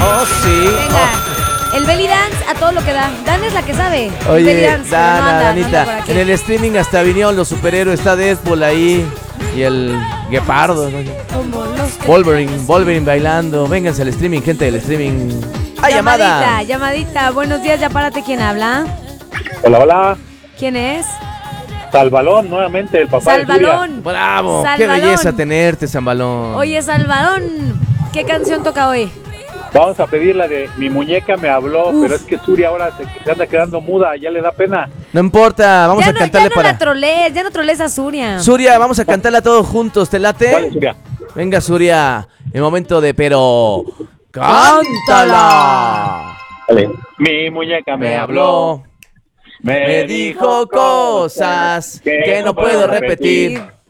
Oh, sí. Venga, el belly dance a todo lo que da. Dan es la que sabe. El belly Oye, dance, pero no Dana, anda Danita, por aquí. en el streaming hasta vinieron los superhéroes. Está Deadpool ahí y el Guepardo, ¿no? Como los que- Wolverine bailando. Vénganse al streaming, gente del streaming. ¡Ay, llamada! Llamadita. Buenos días, ya párate. ¿Quién habla? Hola, hola. ¿Quién es? Salvalón, nuevamente, el papá de Salvadón. ¡Bravo! ¡Qué Salvadón. belleza tenerte, Zambalón! Oye, Salvadón, ¿qué canción toca hoy? Suria. Vamos a pedir la de Mi muñeca me habló, pero es que Suria ahora se anda quedando muda, ya le da pena. No importa, vamos ya a cantarle no para... la trolees, ya no trolees a Suria. Suria, vamos a cantarla todos juntos, ¿te late? ¿Cuál es, Suria? Venga, Suria, el momento de pero... ¡Cántala! Vale. Mi muñeca me habló, Me dijo cosas que no puedo repetir.